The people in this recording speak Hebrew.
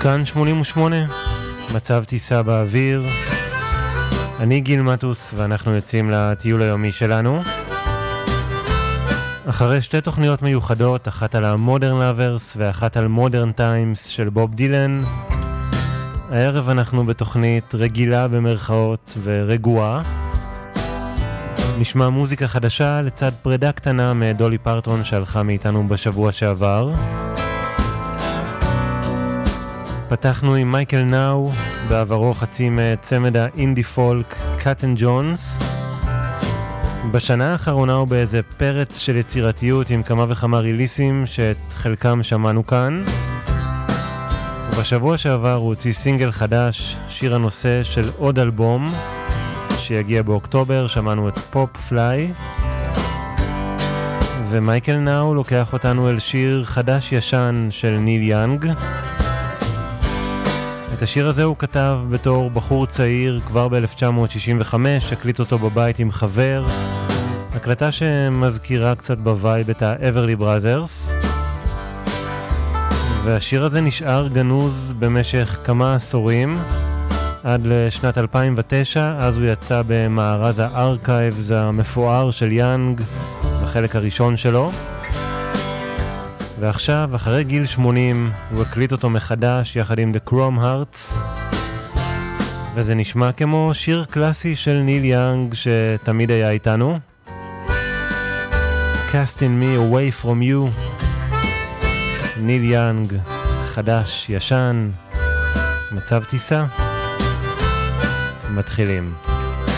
כאן 88, מצב טיסה באוויר. אני גיל מטוס ואנחנו יוצאים לטיול היומי שלנו. אחרי שתי תוכניות מיוחדות, אחת על ה-Modern Lovers ואחת על Modern Times של בוב דילן. הערב אנחנו בתוכנית רגילה במרכאות ורגועה. נשמע מוזיקה חדשה לצד פרידה קטנה מדולי פרטון שהלכה מאיתנו בשבוע שעבר. פתחנו עם מייקל נאו, בעברו חצי מצמד האינדי פולק קאטן ג'ונס. בשנה האחרונה הוא באיזה פרץ של יצירתיות עם כמה וכמה ריליסים שאת חלקם שמענו כאן. ובשבוע שעבר הוא הוציא סינגל חדש, שיר הנושא של עוד אלבום שיגיע באוקטובר. שמענו את פופ פליי. ומייקל נאו לוקח אותנו אל שיר חדש ישן של ניל יאנג. את השיר הזה הוא כתב בתור בחור צעיר כבר ב-1965, הקליט אותו בבית עם חבר, הקלטה שמזכירה קצת בווייב את ה-Everly Brothers, והשיר הזה נשאר גנוז במשך כמה עשורים, עד לשנת 2009, אז הוא יצא במארז הארכייבס המפואר של יאנג, בחלק הראשון שלו. ועכשיו, אחרי גיל 80, הוא הקליט אותו מחדש יחד עם The Chrome Hearts, וזה נשמע כמו שיר קלאסי של ניל יאנג שתמיד היה איתנו. Casting me away from you, ניל יאנג, חדש, ישן, מצב טיסה, מתחילים.